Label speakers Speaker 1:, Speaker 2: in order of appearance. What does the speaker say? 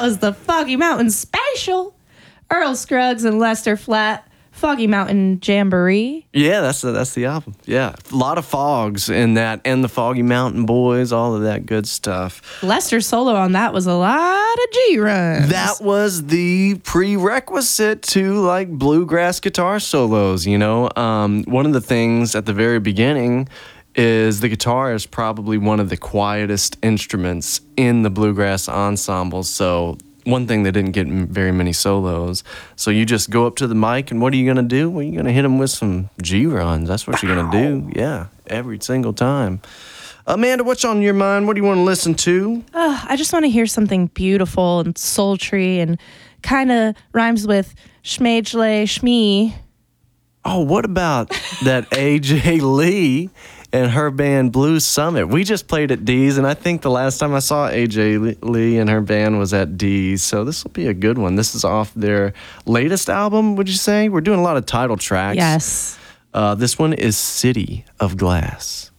Speaker 1: was the Foggy Mountain Special. Earl Scruggs and Lester Flatt, Foggy Mountain Jamboree.
Speaker 2: Yeah, that's the album. Yeah, a lot of fogs in that, and the Foggy Mountain Boys, all of that good stuff.
Speaker 1: Lester's solo on that was a lot of G-runs.
Speaker 2: That was the prerequisite to like bluegrass guitar solos. You know, one of the things at the very beginning is the guitar is probably one of the quietest instruments in the bluegrass ensemble. So one thing, they didn't get very many solos. So you just go up to the mic, and what are you going to do? Well, you're going to hit them with some G-runs. That's what you're going to do. Yeah, every single time. Amanda, what's on your mind? What do you want to listen to?
Speaker 1: I just want to hear something beautiful and sultry and kind of rhymes with Schmajle Shmee.
Speaker 2: Oh, what about that AJ Lee and her band Blue Summit? We just played at D's, and I think the last time I saw AJ Lee and her band was at D's, so this will be a good one. This is off their latest album, would you say? We're doing a lot of title tracks.
Speaker 1: Yes.
Speaker 2: This one is City of Glass.